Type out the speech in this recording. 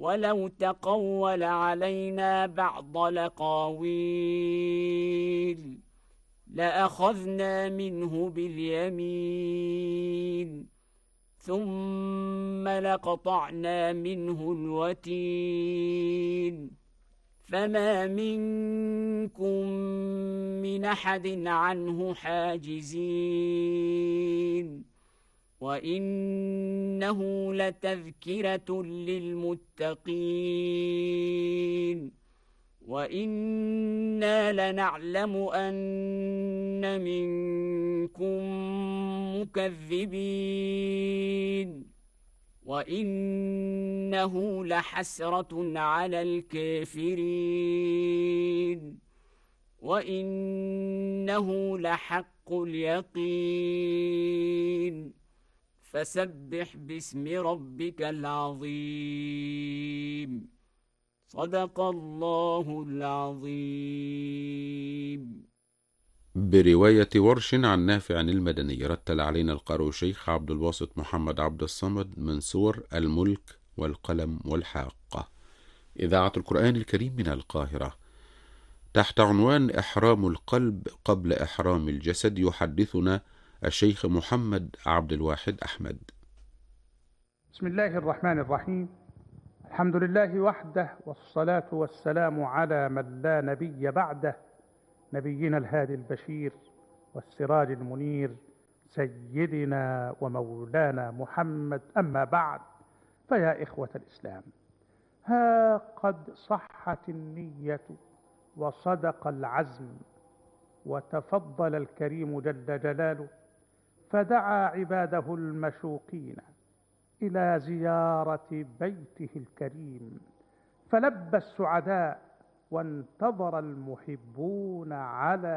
ولو تقول علينا بعض الأقاويل لأخذنا منه باليمين ثم لقطعنا منه الوتين فما منكم من أحد عنه حاجزين وإنه لتذكرة للمتقين وإنا لنعلم أن منكم مكذبين وإنه لحسرة على الكافرين وإنه لحق اليقين فسبح باسم ربك العظيم صدق الله العظيم. برواية ورش عن نافع المدني. رتل علينا القارئ الشيخ عبد الباسط محمد عبد الصمد من سور الملك والقلم والحاقة. إذاعة القرآن الكريم من القاهرة. تحت عنوان إحرام القلب قبل إحرام الجسد يحدثنا الشيخ محمد عبد الواحد أحمد. بسم الله الرحمن الرحيم. الحمد لله وحده، والصلاة والسلام على من لا نبي بعده، نبينا الهادي البشير والسراج المنير سيدنا ومولانا محمد. أما بعد، فيا إخوة الإسلام، ها قد صحت النية وصدق العزم، وتفضل الكريم جل جلاله فدعا عباده المشوقين إلى زيارة بيته الكريم، فلبى السعداء وانتظر المحبون على